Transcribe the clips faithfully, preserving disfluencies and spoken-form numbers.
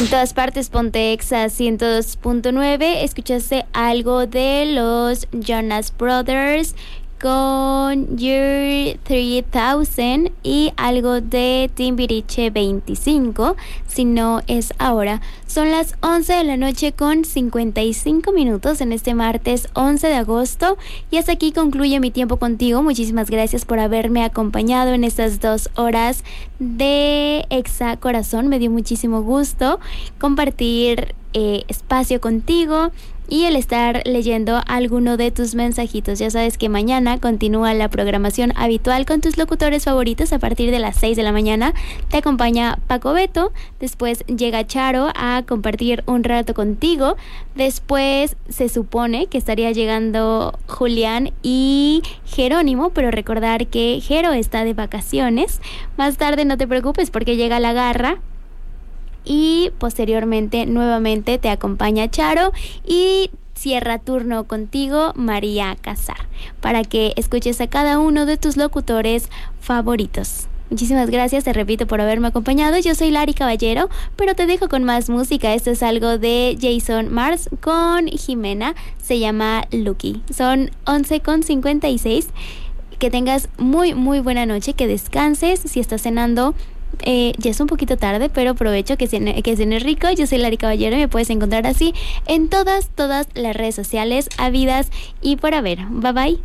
En todas partes, Ponte Exa ciento dos punto nueve. Escuchaste algo de los Jonas Brothers con Year tres mil y algo de Timbiriche veinticinco, si no es ahora. Son las once de la noche con cincuenta y cinco minutos en este martes once de agosto y hasta aquí concluye mi tiempo contigo. Muchísimas gracias por haberme acompañado en estas dos horas de Exa Corazón. Me dio muchísimo gusto compartir eh, espacio contigo y el estar leyendo alguno de tus mensajitos. Ya sabes que mañana continúa la programación habitual con tus locutores favoritos a partir de las seis de la mañana. Te acompaña Paco Beto, después llega Charo a compartir un rato contigo, después se supone que estaría llegando Julián y Jerónimo, pero recordar que Jero está de vacaciones. Más tarde no te preocupes porque llega La Garra. Y posteriormente nuevamente te acompaña Charo y cierra turno contigo María Casar para que escuches a cada uno de tus locutores favoritos. Muchísimas gracias, te repito, por haberme acompañado. Yo soy Lari Caballero, pero te dejo con más música. Esto es algo de Jason Mars con Jimena, se llama Lucky. Son once con cincuenta y seis. Que tengas muy muy buena noche, que descanses. Si estás cenando, Eh, ya es un poquito tarde, pero aprovecho que cene, que cene rico. Yo soy Lari Caballero y me puedes encontrar así en todas, todas las redes sociales habidas y por haber. Bye bye.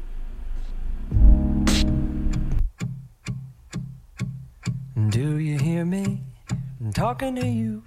Do you hear me? I'm talking to you.